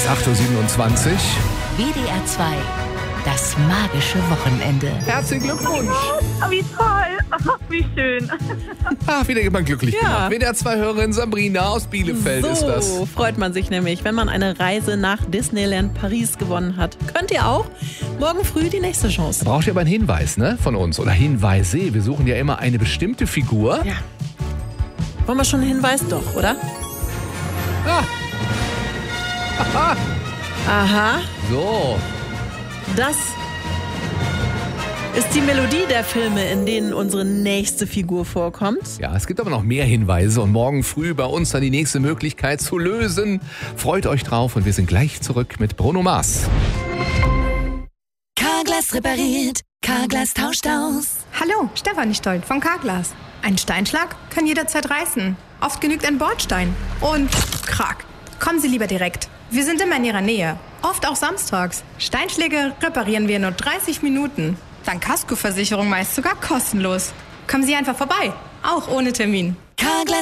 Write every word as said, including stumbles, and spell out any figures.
acht Uhr siebenundzwanzig. W D R zwei, das magische Wochenende. Herzlichen Glückwunsch. Oh, wie toll. Oh, wie schön. Ach, wieder jemand glücklich Ja. gemacht. W D R zwei-Hörerin Sabrina aus Bielefeld so ist das. freut man sich nämlich, wenn man eine Reise nach Disneyland Paris gewonnen hat. Könnt ihr auch. Morgen früh die nächste Chance. Da braucht ihr aber einen Hinweis, ne, von uns. Oder Hinweise. Wir suchen ja immer eine bestimmte Figur. Ja. Wollen wir schon einen Hinweis? Doch, oder? Ah. Aha. Aha. So. Das ist die Melodie der Filme, in denen unsere nächste Figur vorkommt. Ja, es gibt aber noch mehr Hinweise und morgen früh bei uns dann die nächste Möglichkeit zu lösen. Freut euch drauf und wir sind gleich zurück mit Bruno Mars. Carglass repariert, Carglass tauscht aus. Hallo, Stefanie Stolt von Carglass. Ein Steinschlag kann jederzeit reißen. Oft genügt ein Bordstein. Und krack. Kommen Sie lieber direkt. Wir sind immer in Ihrer Nähe. Oft auch samstags. Steinschläge reparieren wir in nur dreißig Minuten. Dank Kaskoversicherung meist sogar kostenlos. Kommen Sie einfach vorbei. Auch ohne Termin. Carglass